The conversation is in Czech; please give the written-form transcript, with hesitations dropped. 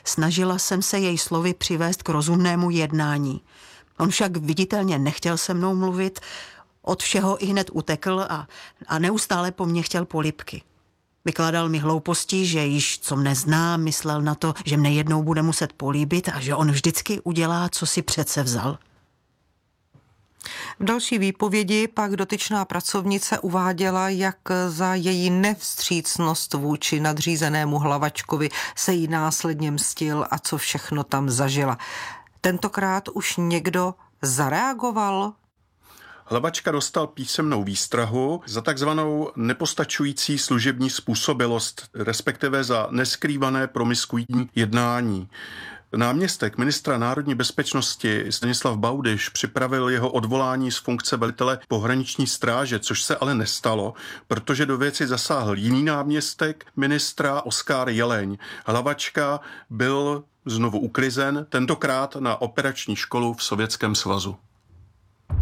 Snažila jsem se jej slovy přivést k rozumnému jednání. On však viditelně nechtěl se mnou mluvit, od všeho ihned utekl a neustále po mně chtěl polibky. Vykládal mi hloupostí, že již co mne zná, myslel na to, že mne jednou bude muset políbit a že on vždycky udělá, co si přece vzal. V další výpovědi pak dotyčná pracovnice uváděla, jak za její nevstřícnost vůči nadřízenému Hlavačkovi se jí následně mstil a co všechno tam zažila. Tentokrát už někdo zareagoval? Hlavačka dostal písemnou výstrahu za takzvanou nepostačující služební způsobilost, respektive za neskrývané promiskuitní jednání. Náměstek ministra národní bezpečnosti Stanislav Baudyš připravil jeho odvolání z funkce velitele pohraniční stráže, což se ale nestalo, protože do věci zasáhl jiný náměstek ministra Oskar Jeleň. Hlavačka byl znovu uklizen, tentokrát na operační školu v Sovětském svazu.